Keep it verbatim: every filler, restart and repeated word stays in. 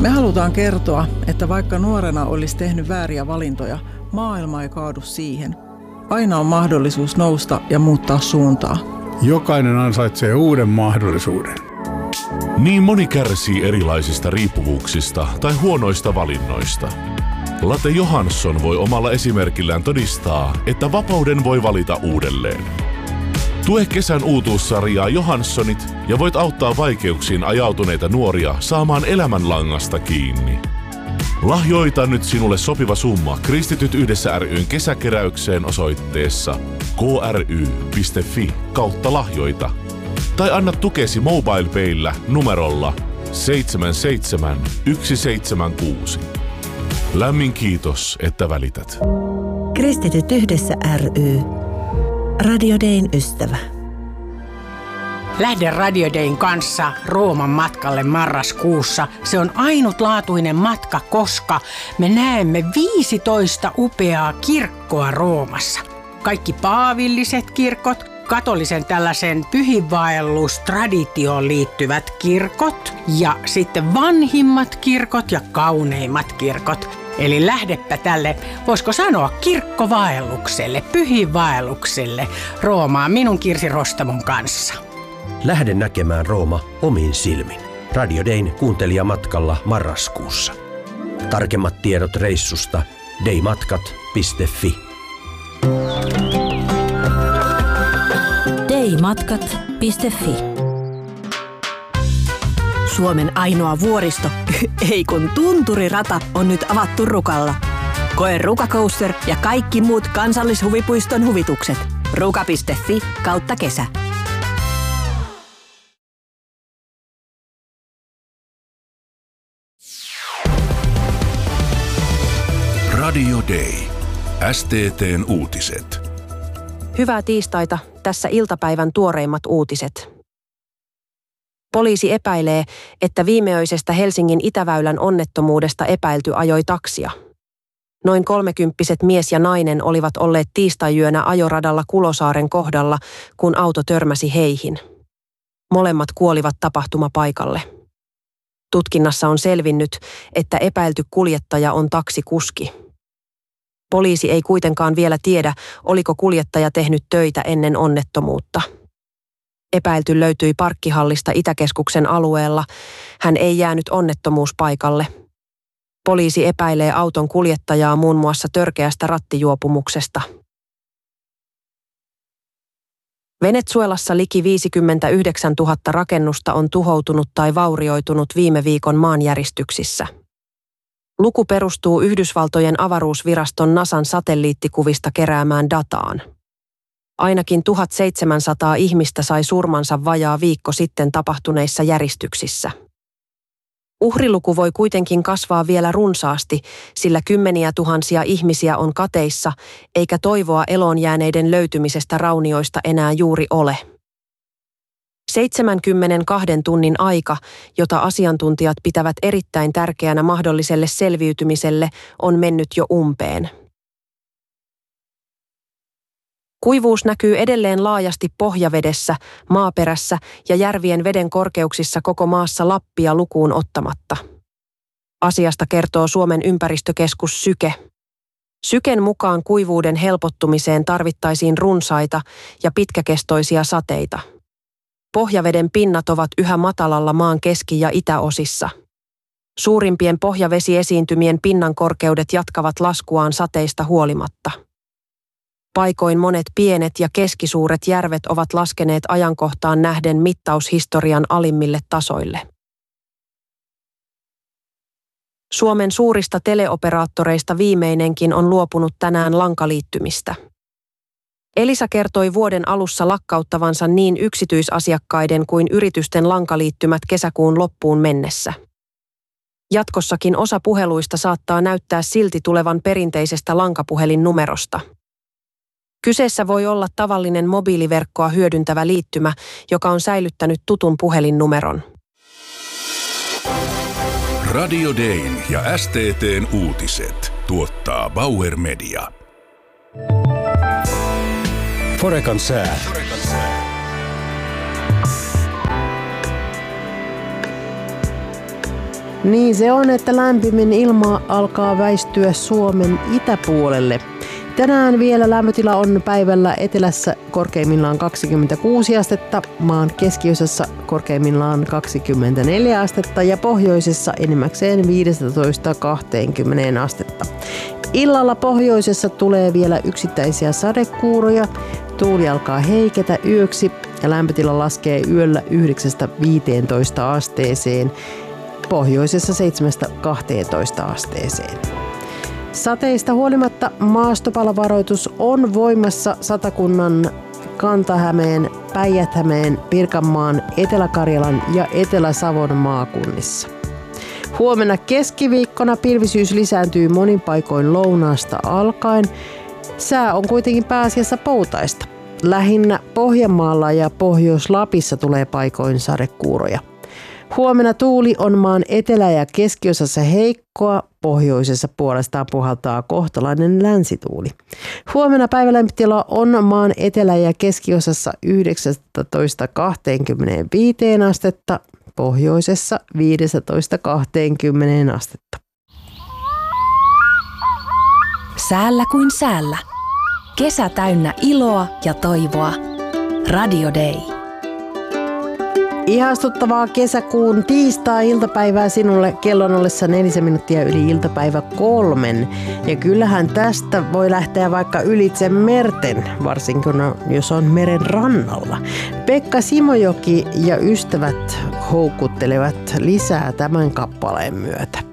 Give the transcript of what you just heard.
Me halutaan kertoa, että vaikka nuorena olisi tehnyt vääriä valintoja, maailma ei kaadu siihen. Aina on mahdollisuus nousta ja muuttaa suuntaa. Jokainen ansaitsee uuden mahdollisuuden. Niin moni kärsii erilaisista riippuvuuksista tai huonoista valinnoista. Latte Johansson voi omalla esimerkillään todistaa, että vapauden voi valita uudelleen. Tue kesän uutuussarjaa Johanssonit ja voit auttaa vaikeuksiin ajautuneita nuoria saamaan elämänlangasta kiinni. Lahjoita nyt sinulle sopiva summa Kristityt yhdessä ry:n kesäkeräykseen osoitteessa k r y piste f i kautta lahjoita. Tai anna tukesi MobilePayllä numerolla seitsemän seitsemän yksi seitsemän kuusi. Lämmin kiitos, että välität. Kristityt yhdessä ry. Radio Dayn ystävä. Lähde Radio Dayn kanssa Rooman matkalle marraskuussa. Se on ainutlaatuinen matka, koska me näemme viisitoista upeaa kirkkoa Roomassa. Kaikki paavilliset kirkot, katolisen tällaisen pyhinvaellustraditioon liittyvät kirkot ja sitten vanhimmat kirkot ja kauneimmat kirkot. Eli lähdepä tälle, voisiko sanoa, kirkkovaellukselle, pyhinvaellukselle Roomaan minun Kirsi Rostamon kanssa. Lähde näkemään Rooma omin silmin. Radio Dayn kuuntelijamatkalla marraskuussa. Tarkemmat tiedot reissusta daymatkat piste f i. daymatkat piste f i. Suomen ainoa vuoristo, ei kun tunturirata, on nyt avattu Rukalla. Koe Ruka Coaster ja kaikki muut kansallishuvipuiston huvitukset. ruka piste f i kautta kesä. Radio Day. S T T:n uutiset. Hyvää tiistaita. Tässä iltapäivän tuoreimmat uutiset. Poliisi epäilee, että viimeöisestä Helsingin Itäväylän onnettomuudesta epäilty ajoi taksia. Noin kolmekymppiset mies ja nainen olivat olleet tiistaiyönä ajoradalla Kulosaaren kohdalla, kun auto törmäsi heihin. Molemmat kuolivat tapahtumapaikalle. Tutkinnassa on selvinnyt, että epäilty kuljettaja on taksikuski. Poliisi ei kuitenkaan vielä tiedä, oliko kuljettaja tehnyt töitä ennen onnettomuutta. Epäilty löytyi parkkihallista Itäkeskuksen alueella. Hän ei jäänyt onnettomuuspaikalle. Poliisi epäilee auton kuljettajaa muun muassa törkeästä rattijuopumuksesta. Venezuelassa liki viisikymmentäyhdeksäntuhatta rakennusta on tuhoutunut tai vaurioitunut viime viikon maanjäristyksissä. Luku perustuu Yhdysvaltojen avaruusviraston NASAn satelliittikuvista keräämään dataan. Ainakin tuhatseitsemänsataa ihmistä sai surmansa vajaa viikko sitten tapahtuneissa järistyksissä. Uhriluku voi kuitenkin kasvaa vielä runsaasti, sillä kymmeniä tuhansia ihmisiä on kateissa, eikä toivoa eloon jääneiden löytymisestä raunioista enää juuri ole. seitsemänkymmentäkaksi tunnin aika, jota asiantuntijat pitävät erittäin tärkeänä mahdolliselle selviytymiselle, on mennyt jo umpeen. Kuivuus näkyy edelleen laajasti pohjavedessä, maaperässä ja järvien veden korkeuksissa koko maassa Lappia lukuun ottamatta. Asiasta kertoo Suomen ympäristökeskus Syke. Syken mukaan kuivuuden helpottumiseen tarvittaisiin runsaita ja pitkäkestoisia sateita. Pohjaveden pinnat ovat yhä matalalla maan keski- ja itäosissa. Suurimpien pohjavesiesiintymien pinnan korkeudet jatkavat laskuaan sateista huolimatta. Paikoin monet pienet ja keskisuuret järvet ovat laskeneet ajankohtaan nähden mittaushistorian alimmille tasoille. Suomen suurista teleoperaattoreista viimeinenkin on luopunut tänään lankaliittymistä. Elisa kertoi vuoden alussa lakkauttavansa niin yksityisasiakkaiden kuin yritysten lankaliittymät kesäkuun loppuun mennessä. Jatkossakin osa puheluista saattaa näyttää silti tulevan perinteisestä lankapuhelinnumerosta. Kyseessä voi olla tavallinen mobiiliverkkoa hyödyntävä liittymä, joka on säilyttänyt tutun puhelinnumeron. Radio Dayn ja S T T:n uutiset tuottaa Bauer Media. Forekan sää. Niin se on, että lämpimin ilma alkaa väistyä Suomen itäpuolelle. Tänään vielä lämpötila on päivällä etelässä korkeimmillaan kaksikymmentäkuusi astetta, maan keskiosassa korkeimmillaan kaksikymmentäneljä astetta ja pohjoisessa enimmäkseen viisitoista kaksikymmentä astetta. Illalla pohjoisessa tulee vielä yksittäisiä sadekuuroja, tuuli alkaa heiketä yöksi ja lämpötila laskee yöllä yhdeksästä viiteentoista asteeseen, pohjoisessa seitsemästä kahteentoista asteeseen. Sateista huolimatta maastopalovaroitus on voimassa Satakunnan, Kanta-Hämeen, Päijät-Hämeen, Pirkanmaan, Etelä-Karjalan ja Etelä-Savon maakunnissa. Huomenna keskiviikkona pilvisyys lisääntyy monin paikoin lounaasta alkaen. Sää on kuitenkin pääasiassa poutaista. Lähinnä Pohjanmaalla ja Pohjois-Lapissa tulee paikoin sadekuuroja. Huomenna tuuli on maan etelä- ja keskiosassa heikkoa, pohjoisessa puolestaan puhaltaa kohtalainen länsituuli. Huomenna päivälämpötila on maan etelä- ja keskiosassa yhdeksästätoista kaksikymmentäviisi astetta, pohjoisessa viisitoista kaksikymmentä astetta. Säällä kuin säällä. Kesä täynnä iloa ja toivoa. Radio Day. Ihastuttavaa kesäkuun tiistai-iltapäivää sinulle kellon ollessa nelisen minuuttia yli iltapäivä kolmen. Ja kyllähän tästä voi lähteä vaikka ylitse merten, varsinkin jos on meren rannalla. Pekka Simojoki ja ystävät houkuttelevat lisää tämän kappaleen myötä.